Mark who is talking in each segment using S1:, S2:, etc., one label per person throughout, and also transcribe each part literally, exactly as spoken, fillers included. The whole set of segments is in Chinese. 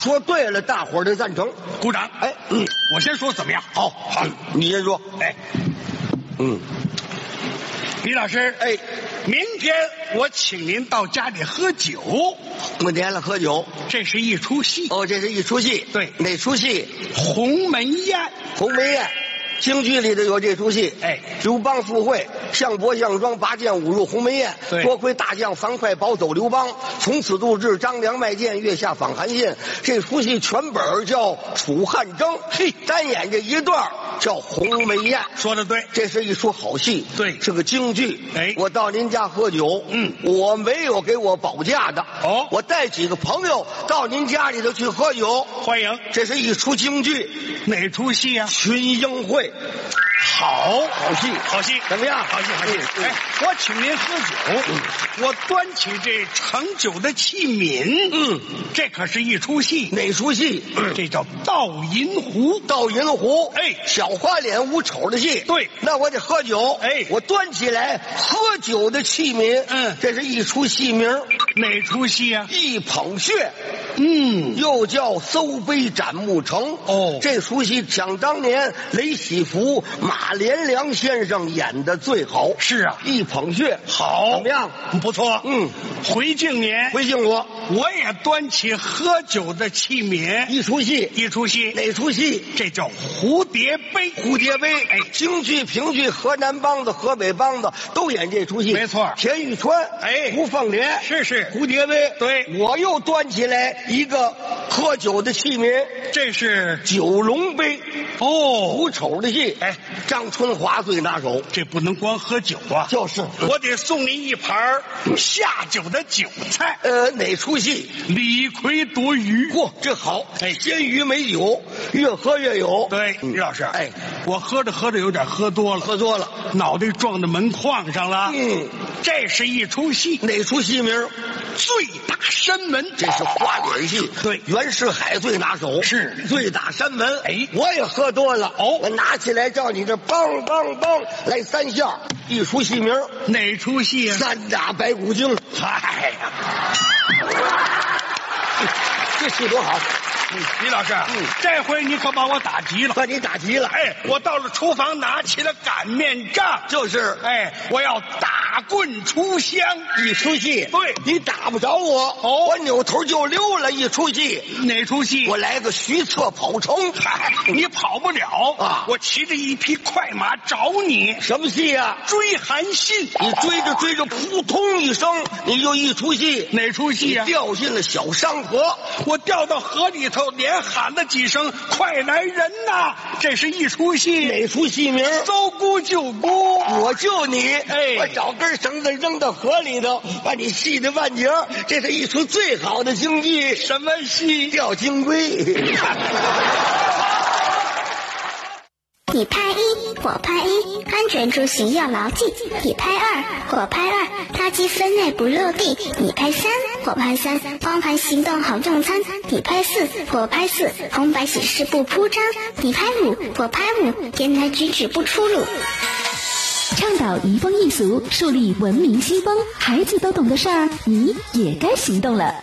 S1: 说对了，大伙儿得赞成，
S2: 鼓掌。
S1: 哎，嗯，
S2: 我先说怎么样？
S1: 好，好，你先说。
S2: 哎，
S1: 嗯，
S2: 李老师，
S1: 哎，
S2: 明天我请您到家里喝酒。
S1: 我点了喝酒。
S2: 这是一出戏。
S1: 哦，这是一出戏。
S2: 对，
S1: 哪出戏？
S2: 鸿门宴。
S1: 鸿门宴。京剧里头有这出戏，
S2: 哎，
S1: 刘邦赴会，项伯项庄拔剑舞入鸿门宴，多亏大将樊哙保走刘邦，从此度日，张良卖剑，月下访韩信。这出戏全本叫《楚汉争》，嘿，单演这一段叫鸿门宴。
S2: 说得对，
S1: 这是一出好戏，
S2: 对，
S1: 是个京剧。
S2: 哎，
S1: 我到您家喝酒，嗯，我没有给我保驾的，
S2: 哦，
S1: 我带几个朋友到您家里头去喝酒，
S2: 欢迎。这
S1: 是一出京剧，
S2: 哪出戏啊？
S1: 群英会。好，好戏，
S2: 好戏，
S1: 怎么样？
S2: 好戏，好戏。嗯、哎，我请您喝酒，嗯、我端起这盛酒的器皿，嗯，这可是一出戏。
S1: 哪出戏？
S2: 嗯、这叫倒银壶。
S1: 倒银壶，
S2: 哎，
S1: 小花脸无丑的戏。
S2: 对，
S1: 那我得喝酒。
S2: 哎，
S1: 我端起来喝酒的器皿，
S2: 嗯，
S1: 这是一出戏名。
S2: 哪出戏啊？
S1: 一捧血。
S2: 嗯，
S1: 又叫搜杯斩木城。
S2: 哦，
S1: 这出戏想当年雷喜福、马连良先生演的最好。
S2: 是啊，
S1: 一捧血
S2: 好，
S1: 怎么样？
S2: 不错。
S1: 嗯，
S2: 回敬您，
S1: 回敬我，
S2: 我也端起喝酒的器皿。
S1: 一出戏，
S2: 一出戏。
S1: 哪出戏？
S2: 这叫蝴蝶杯。
S1: 蝴蝶杯，哎，京剧、评剧，河南梆子、河北梆子都演这出戏。
S2: 没错，
S1: 田玉川，
S2: 哎，
S1: 吴凤莲，
S2: 是是，
S1: 蝴蝶杯。
S2: 对，
S1: 我又端起来一个喝酒的器皿，
S2: 这是
S1: 九龙杯。
S2: 哦，
S1: 无丑的戏，
S2: 哎，
S1: 张春华最拿手。
S2: 这不能光喝酒啊，
S1: 就是，
S2: 我得送您一盘下酒的酒菜。
S1: 呃，哪出戏？
S2: 李逵夺鱼。
S1: 嚯，这好！哎，鲜鱼美酒，越喝越有。
S2: 对，李老师，
S1: 哎，
S2: 我喝着喝着有点喝多了，
S1: 喝多了，
S2: 脑袋撞到门框上了。
S1: 嗯，
S2: 这是一出戏。
S1: 哪出戏名？
S2: 醉打山门。
S1: 这是花脸戏。
S2: 对，
S1: 袁世海最拿手。
S2: 是
S1: 醉打山门。
S2: 哎，
S1: 我也喝多了。
S2: 哦，
S1: 我拿起来照你这梆梆梆来三下，一出戏名。
S2: 哪出戏啊？
S1: 三打白骨精。
S2: 嗨呀，
S1: 这戏多好！
S2: 嗯，李老师，
S1: 嗯，
S2: 这回你可把我打急了，
S1: 把你打急了。
S2: 哎，我到了厨房，拿起了擀面杖，
S1: 就是，
S2: 哎，我要打棍出乡。
S1: 一出戏，
S2: 对，
S1: 你打不着我，
S2: 哦，
S1: 我扭头就溜了。一出戏，
S2: 哪出戏？
S1: 我来个徐策跑城。
S2: 嗨，你跑不了
S1: 啊！
S2: 我骑着一匹快马找你。
S1: 什么戏啊？
S2: 追韩信。
S1: 你追着追着，扑通一声，你就一出戏。
S2: 哪出戏啊？
S1: 掉进了小山河，
S2: 我掉到河里头，连喊了几声“快来人呐”！这是一出戏。
S1: 哪出戏名？
S2: 搜姑救姑，
S1: 我救你。
S2: 哎，
S1: 我找根绳子扔到河里头，把你系在半截。这是一出最好的京剧。
S2: 什么戏？
S1: 钓金龟。
S3: 你拍一，我拍一，安全出行要牢记。你拍二，我拍二，垃圾分类不落地。你拍三，我拍三，光盘行动好用餐。你拍四，我拍四，红白喜事不铺张。你拍五，我拍五，言来举止不出入。
S4: 倡导移风易俗，树立文明新风，孩子都懂的事儿，你也该行动了。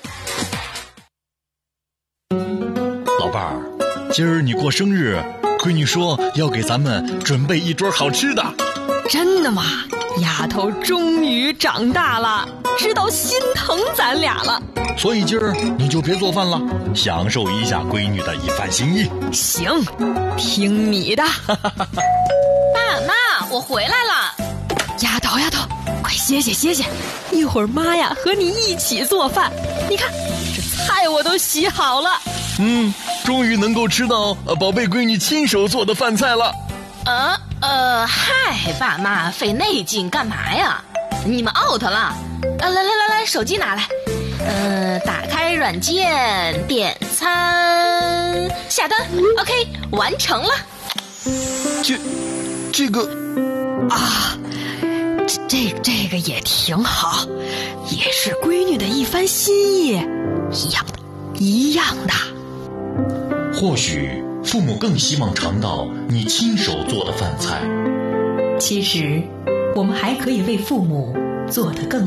S5: 老伴儿，今儿你过生日，闺女说要给咱们准备一桌好吃的。
S6: 真的吗？丫头终于长大了，知道心疼咱俩了。
S5: 所以今儿你就别做饭了，享受一下闺女的一番心意。
S6: 行，听你的。
S7: 爸妈，我回来了。
S6: 丫头丫头，快歇歇歇歇，一会儿妈呀和你一起做饭。你看这菜我都洗好了。
S5: 嗯，终于能够吃到呃宝贝闺女亲手做的饭菜了。
S7: 呃呃，嗨，爸妈费那劲干嘛呀？你们 out 了。呃，来来来来，手机拿来。呃，打开软件，点餐，下单。OK， 完成了。
S5: 这这个
S6: 啊，这这这个也挺好，也是闺女的一番心意，一样的，一样的。
S5: 或许父母更希望尝到你亲手做的饭菜。
S4: 其实，我们还可以为父母做得更